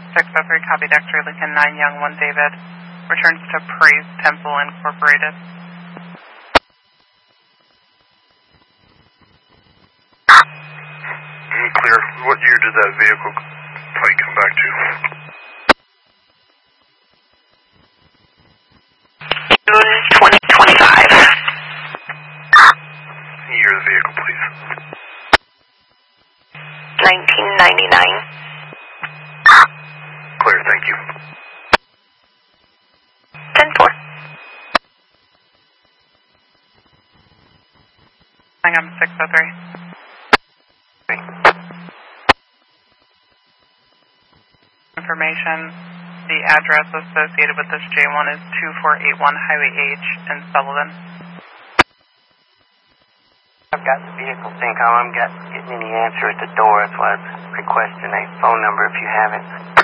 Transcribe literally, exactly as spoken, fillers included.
six oh three, copy Dexter Lincoln, nine Young, one David. Returns to Praise Temple Incorporated. Clear. What year did that vehicle plate come back to? June twenty twenty-five. Year of the vehicle, please. nineteen ninety-nine. Clear, thank you. ten four. Hang on, six oh three. Information. The address associated with this J one is two four eight one Highway H in Sullivan. I've got the vehicle sync on. I'm not getting any answer at the door. That's why I was requesting a phone number if you have it.